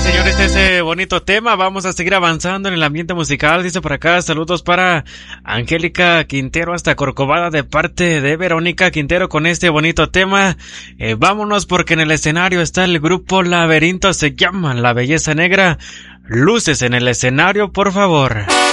señores, ese bonito tema. Vamos a seguir avanzando en el ambiente musical. Dice por acá, saludos para Angélica Quintero hasta Corcovada de parte de Verónica Quintero con este bonito tema. Vámonos porque en el escenario está el grupo Laberinto, se llama La Belleza Negra. Luces en el escenario, por favor.